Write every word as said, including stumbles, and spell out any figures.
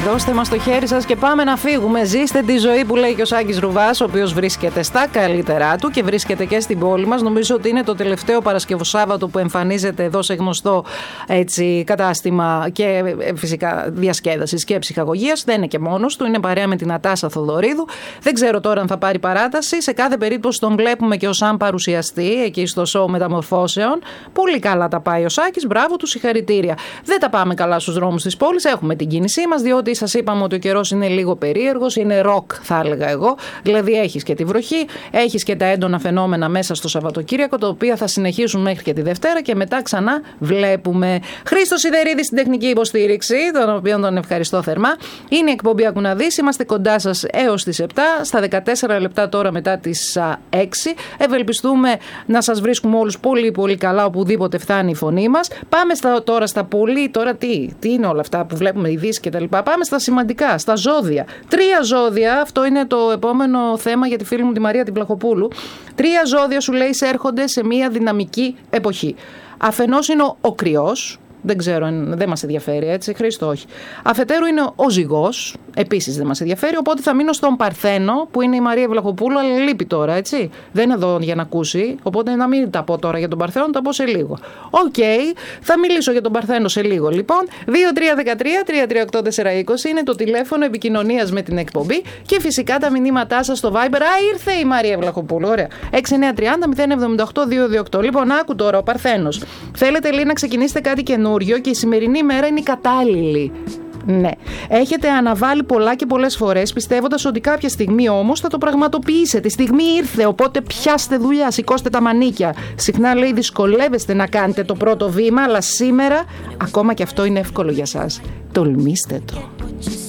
Δώστε μας το χέρι σας και πάμε να φύγουμε. Ζήστε τη ζωή που λέει και ο Σάκης Ρουβάς, ο οποίος βρίσκεται στα καλύτερά του και βρίσκεται και στην πόλη μας. Νομίζω ότι είναι το τελευταίο Παρασκευοσάββατο που εμφανίζεται εδώ σε γνωστό έτσι, κατάστημα και φυσικά διασκέδασης και ψυχαγωγίας. Δεν είναι και μόνος του, είναι παρέα με την Νατάσα Θοδωρίδου. Δεν ξέρω τώρα αν θα πάρει παράταση. Σε κάθε περίπτωση τον βλέπουμε και ως σαν παρουσιαστή εκεί στο show Μεταμορφώσεων. Πολύ καλά τα πάει ο Σάκης, μπράβο του, συγχαρητήρια. Δεν τα πάμε καλά στους δρόμους της πόλης. Έχουμε την κίνησή μας, διότι σας είπαμε ότι ο καιρός είναι λίγο περίεργος, είναι ροκ θα έλεγα εγώ. Δηλαδή έχεις και τη βροχή, έχεις και τα έντονα φαινόμενα μέσα στο Σαββατοκύριακο, τα οποία θα συνεχίσουν μέχρι και τη Δευτέρα και μετά ξανά βλέπουμε. Χρήστο Σιδερίδη στην τεχνική υποστήριξη, τον οποίο τον ευχαριστώ θερμά. Είναι η εκπομπή Ακουναδής, είμαστε κοντά σας έως τις επτά, στα δεκατέσσερα λεπτά τώρα μετά τις έξι. Ευελπιστούμε να σας βρίσκουμε όλους πολύ πολύ καλά οπουδήποτε φτάνει η φωνή μας. Πάμε στα, τώρα στα πολύ, τώρα τι, τι είναι όλα αυτά που βλέπουμε, ειδήσεις και τα λοιπά. Πάμε στα σημαντικά, στα ζώδια. Τρία ζώδια, αυτό είναι το επόμενο θέμα για τη φίλη μου τη Μαρία την Πλαχοπούλου. Τρία ζώδια σου λέει εισέρχονται σε μια δυναμική εποχή. Αφενός είναι ο, ο Κρυός. Δεν ξέρω, δεν μας ενδιαφέρει έτσι, Χρήστο, όχι. Αφετέρου είναι ο Ζυγός, επίσης δεν μας ενδιαφέρει, οπότε θα μείνω στον Παρθένο, που είναι η Μαρία Βλαχοπούλου, αλλά λείπει τώρα, έτσι. Δεν είναι εδώ για να ακούσει, οπότε να μην τα πω τώρα για τον Παρθένο, τα πω σε λίγο. Οκ, okay, θα μιλήσω για τον Παρθένο σε λίγο, λοιπόν. δύο τρία ένα τρία τρία τρία οκτώ τέσσερα είκοσι είναι το τηλέφωνο επικοινωνίας με την εκπομπή και φυσικά τα μηνύματά σας στο Viber. Α, ήρθε η Μαρία Βλαχοπούλου, ωραία. έξι εννιά τρία μηδέν μηδέν επτά οκτώ δύο δύο οκτώ. Λοιπόν, άκου τώρα, ο Παρθένος. Θέλετε λέει να ξεκινήσετε κάτι καινούριο και η σημερινή μέρα είναι η κατάλληλη. Ναι. Έχετε αναβάλει πολλά και πολλές φορές, πιστεύοντας ότι κάποια στιγμή όμως θα το πραγματοποιήσετε. Η στιγμή ήρθε, οπότε πιάστε δουλειά, σηκώστε τα μανίκια. Συχνά λέει δυσκολεύεστε να κάνετε το πρώτο βήμα, αλλά σήμερα ακόμα και αυτό είναι εύκολο για σας. Τολμήστε το.